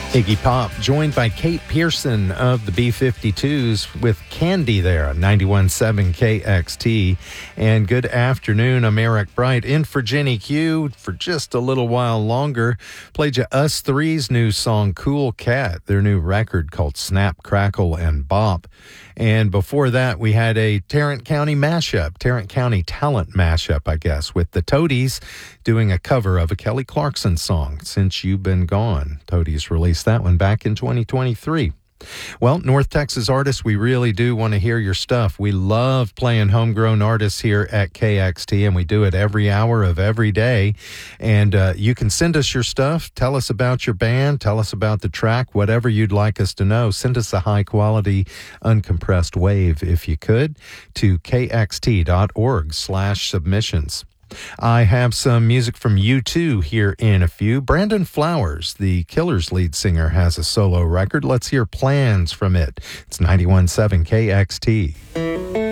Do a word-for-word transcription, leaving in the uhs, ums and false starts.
Iggy Pop, joined by Kate Pearson of the B fifty-twos with Candy there on ninety-one point seven K X T. And good afternoon, I'm Eric Bright in for Jenny Q for just a little while longer. Played you Us Three's new song, Cool Cat, their new record called Snap, Crackle, and Bop. And before that, we had a Tarrant County mashup, Tarrant County talent mashup, I guess, with the Toadies doing a cover of a Kelly Clarkson song, Since You've Been Gone. Toadies released that one back in twenty twenty-three. Well, North Texas artists, we really do want to hear your stuff. We love playing homegrown artists here at K X T, and we do it every hour of every day. And uh, you can send us your stuff. Tell us about your band. Tell us about the track, whatever you'd like us to know. Send us a high-quality, uncompressed wave, if you could, to kxt.org slash submissions. I have some music from U two here in a few. Brandon Flowers, the Killers lead singer, has a solo record. Let's hear Plans from it. It's ninety-one point seven K X T.